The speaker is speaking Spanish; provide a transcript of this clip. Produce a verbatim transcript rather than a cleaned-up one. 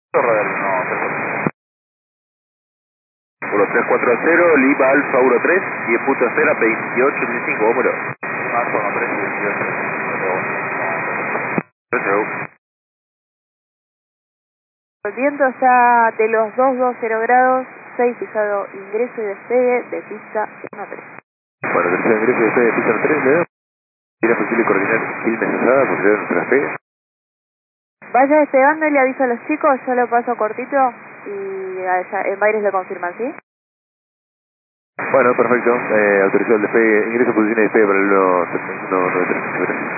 uno tres cuatro cero, Lima Alfa uno tres, diez punto cero, veintiocho mil cinco, vámonos. Alfa uno tres, veintiocho mil cinco. El viento está de los doscientos veinte grados, seis pisado ingreso y despegue de pista uno tres. Bueno, tercero ingreso y despegue de pista uno tres, ¿le da? ¿Era posible coordinar Quilmes Asada por ser nuestra fe? Vaya despegando y le aviso a los chicos, yo lo paso cortito y allá, en Baires le confirman, ¿sí? Bueno, perfecto. Eh, autorizado el despegue, ingreso, posición y despegue para el uno tres.